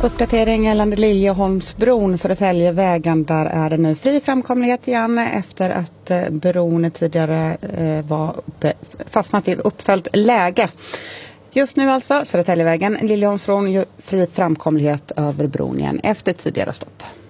uppdatering gällande Liljeholmsbron, Södertäljevägen. Där är det nu fri framkomlighet igen efter att bron tidigare var fastnat i uppfällt läge. Just nu alltså Södertäljevägen, Liljeholmsbron, fri framkomlighet över bron igen efter tidigare stopp.